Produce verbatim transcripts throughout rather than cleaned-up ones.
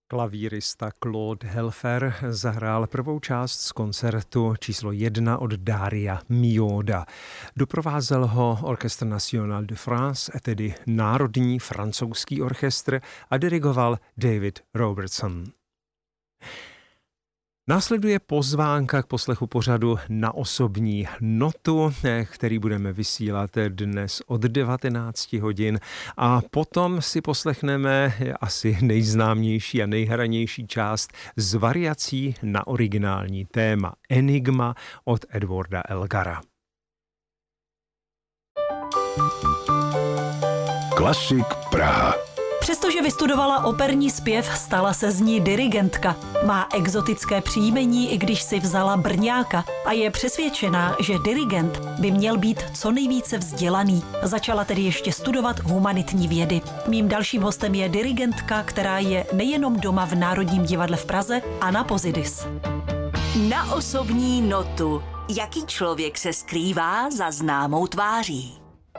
Klavírista Claude Helfer zahrál prvou část z koncertu číslo jedna od Daria Mioda. Doprovázel ho Orchestre National de France, tedy Národní francouzský orchestr, a dirigoval David Robertson. Následuje pozvánka k poslechu pořadu Na osobní notu, který budeme vysílat dnes od devatenácti hodin, a potom si poslechneme asi nejznámější a nejhranější část z variací na originální téma Enigma od Edwarda Elgara. Klasik Praha. Přestože vystudovala operní zpěv, stala se z ní dirigentka. Má exotické příjmení, i když si vzala Brňáka, a je přesvědčená, že dirigent by měl být co nejvíce vzdělaný. Začala tedy ještě studovat humanitní vědy. Mým dalším hostem je dirigentka, která je nejenom doma v Národním divadle v Praze, Anna Pozidis. Na osobní notu. Jaký člověk se skrývá za známou tváří?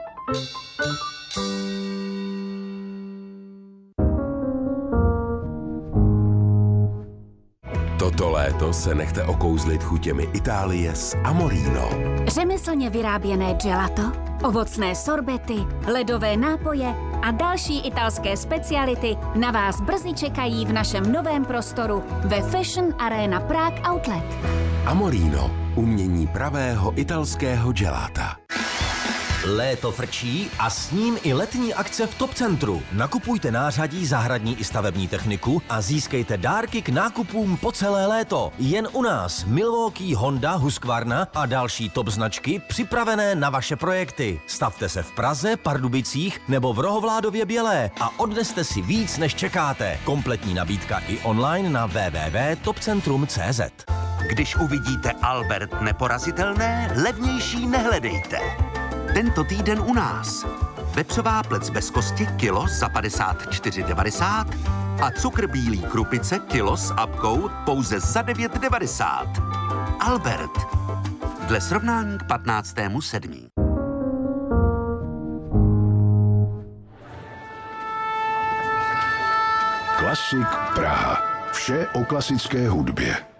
Toto léto se nechte okouzlit chutěmi Itálie s Amorino. Řemeslně vyráběné gelato, ovocné sorbety, ledové nápoje a další italské speciality na vás brzy čekají v našem novém prostoru ve Fashion Arena Prague Outlet. Amorino, umění pravého italského gelata. Léto frčí a s ním i letní akce v Top Centru. Nakupujte nářadí, zahradní i stavební techniku a získejte dárky k nákupům po celé léto. Jen u nás Milwaukee, Honda, Husqvarna a další top značky připravené na vaše projekty. Stavte se v Praze, Pardubicích nebo v Rohovládově Bělé a odneste si víc, než čekáte. Kompletní nabídka i online na w w w tečka top centrum tečka c z. Když uvidíte Albert neporazitelné, levnější nehledejte. Tento týden u nás. Vepřová plec bez kosti kilo za padesát čtyři devadesát a cukr bílý krupice kilo s apkou pouze za devět devadesát. Albert. Dle srovnání k patnáctému sedmý Klasik Praha. Vše o klasické hudbě.